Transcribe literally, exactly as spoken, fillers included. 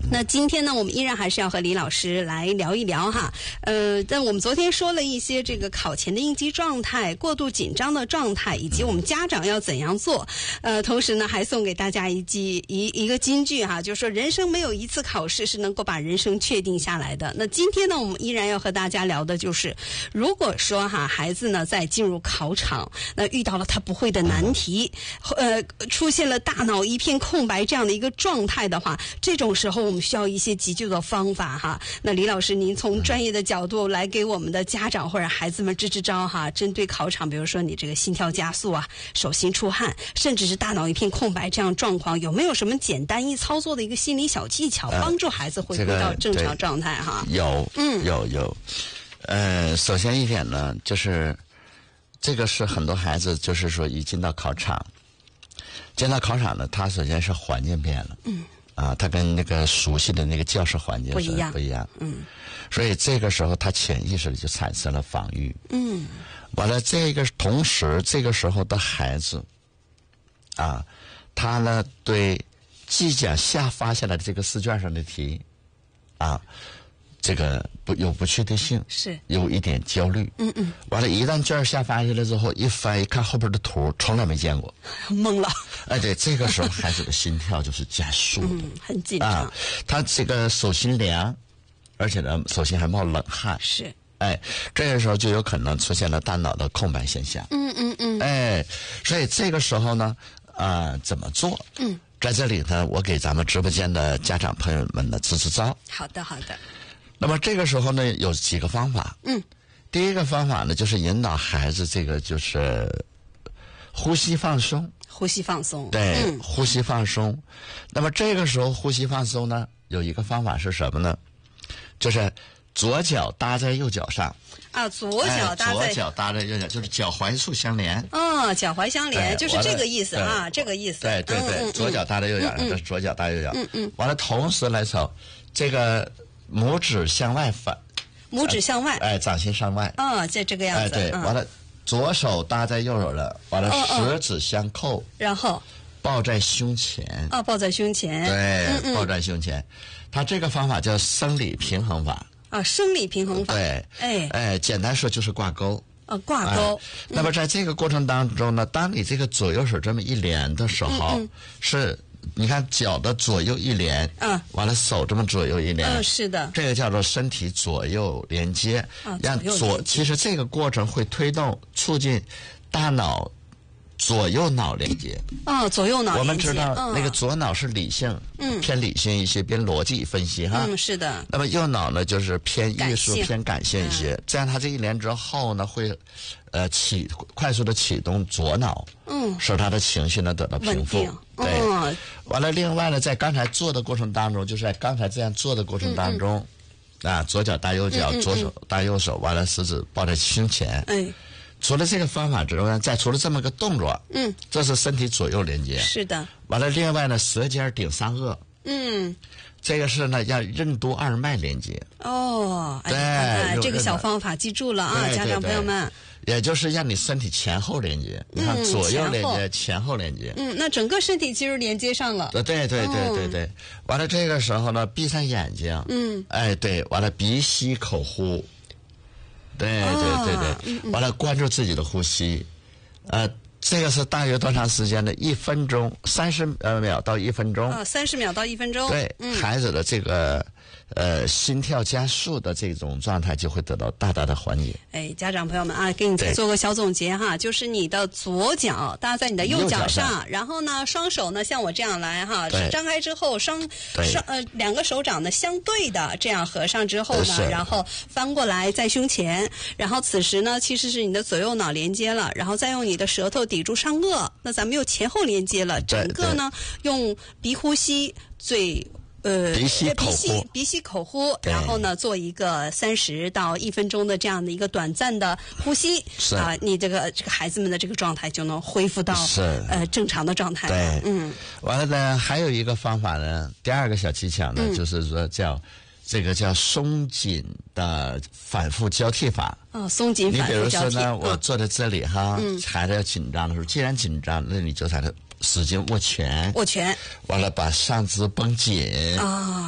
那今天呢，我们依然还是要和李老师来聊一聊哈。呃，但我们昨天说了一些这个考前的应激状态、过度紧张的状态，以及我们家长要怎样做。呃，同时呢，还送给大家一句一一个金句哈，就是说人生没有一次考试是能够把人生确定下来的。那今天呢，我们依然要和大家聊的就是，如果说哈孩子呢在进入考场，那遇到了他不会的难题，呃，出现了大脑一片空白这样的一个状态的话，这种时候我们需要一些急救的方法哈。那李老师，您从专业的角度来给我们的家长或者孩子们支支招哈。针对考场，比如说你这个心跳加速啊、手心出汗，甚至是大脑一片空白这样状况，有没有什么简单易操作的一个心理小技巧，帮助孩子回归到正常状态哈？ 呃这个、有，嗯，有有。呃，首先一点呢，就是这个是很多孩子就是说一进到考场，进到考场呢，他首先是环境变了，嗯。啊，他跟那个熟悉的那个教室环境不一样， 不一样， 嗯， 所以这个时候他潜意识里就产生了防御， 嗯， 完了，这个同时这个时候的孩子，啊，他呢对即将下发下来的这个试卷上的题，啊，这个不有不确定性， 是有一点焦虑， 嗯嗯， 完了，一旦卷下发下来之后，一翻一看后边的图，从来没见过， 懵了。 哎，对，这个时候孩子的心跳就是加速的， 嗯，很紧张， 啊，他这个手心凉，而且呢，手心还冒冷汗， 是， 哎，这个时候就有可能出现了大脑的空白现象， 嗯嗯嗯， 哎，所以这个时候呢，啊、呃，怎么做？嗯，在这里呢，我给咱们直播间的家长朋友们呢支支招。 好的，好的。 那么这个时候呢，有几个方法。 嗯， 第一个方法呢，就是引导孩子这个就是呼吸放松。 呼吸放松， 对、 嗯， 呼吸放松。那么这个时候呼吸放松呢，有一个方法是什么呢？就是左脚搭在右脚上。 啊，左脚搭在、 哎、左脚搭在右脚，就是脚踝处相连。 哦，脚踝相连，就是这个意思啊，这个意思。 对对对， 嗯、 左脚搭在右脚上，这、嗯、是左脚搭右脚。嗯嗯。完了，同时来瞅，这个拇指向外反。 拇指向外。 哎，掌心向外。 啊、哦，这这个样子。 哎，对， 嗯、 完了。左手搭在右手了，完了十指相扣， 哦哦然后抱在胸前。 啊，抱在胸前。 对， 嗯嗯抱在胸前。他这个方法叫生理平衡法。 啊，生理平衡法。 对， 哎哎，简单说就是挂钩。 啊，挂钩、 哎。那么在这个过程当中呢，当你这个左右手这么一连的时候，嗯嗯是。你看脚的左右一连，嗯，完了手这么左右一连， 嗯，是的， 这个叫做身体左右连接， 啊， 让左右左，其实这个过程会推动促进大脑左右脑连接。 哦，左右脑连接。 我们知道那个左脑是理性，嗯，偏理性一些，偏逻辑分析哈， 嗯，是的。 那么右脑呢，就是偏艺术、偏感性一些。 嗯、 这样它这一连之后呢，会。呃，启快速的启动左脑，嗯，使他的情绪呢得到平复。对，嗯、完了，另外呢，在刚才做的过程当中，就是在刚才这样做的过程当中，嗯、啊，左脚搭右脚，嗯嗯、左手搭右手，完了食指抱在胸前。哎，除了这个方法之外，再除了这么个动作，嗯，这是身体左右连接。 是的。 完了，另外呢，舌尖顶上颚。嗯。这个是呢，要任督二脉连接。 哦， 对， 哎，这个小方法记住了啊，家长朋友们。 也就是让你身体前后连接，你看左右连接，前后连接。 嗯，那整个身体其实连接上了。 对对对对对对。嗯、完了这个时候呢，闭上眼睛。嗯。哎，对，完了鼻吸口呼。对对对对。哦、完了关注自己的呼吸，呃。这个是大约多长时间呢？一分钟，三十呃秒到一分钟。 啊，三十秒到一分钟。 对，嗯、孩子的这个呃心跳加速的这种状态就会得到大大的缓解。 哎，家长朋友们啊，给你再做个小总结哈，就是你的左脚搭在你的右脚上，上然后呢，双手呢像我这样来哈，张开之后，双双呃两个手掌呢相对的这样合上之后呢，然后翻过来在胸前，然后此时呢其实是你的左右脑连接了，然后再用你的舌头抵住上颚，那咱们又前后连接了，整个呢用鼻呼吸，嘴呃鼻吸口呼， 鼻吸口呼，然后呢做一个三十到一分钟的这样的一个短暂的呼吸，啊、呃，你这个这个孩子们的这个状态就能恢复到呃正常的状态。 对， 嗯， 完了呢，还有一个方法呢，第二个小技巧呢，嗯、就是说叫。这个叫松紧的反复交替法。 哦，松紧反复交替。 你比如说呢，我坐在这里哈，嗯、孩子要紧张的时候，既然紧张，那你就在这使劲握拳， 握拳， 完了把上肢绷紧啊。